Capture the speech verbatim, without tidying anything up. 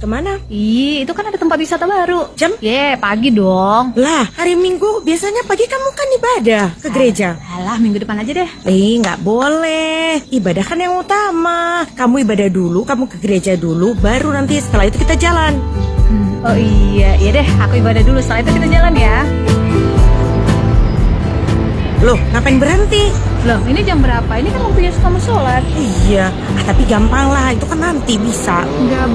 kemana? Ih, itu kan ada tempat wisata baru. Jam? Ye, pagi dong. Lah, hari Minggu biasanya pagi kamu kan ibadah ke gereja. Alah, minggu depan aja deh. Eh, nggak boleh. Ibadah kan yang utama. Kamu ibadah dulu, kamu ke gereja dulu, baru nanti setelah itu kita jalan. Hmm, oh iya, iya deh, aku ibadah dulu. Setelah itu kita jalan ya. Loh, ngapain berhenti? Loh, ini jam berapa? Ini kan waktunya kamu sholat. Iya, ah, tapi gampang lah, itu kan nanti bisa. Nggak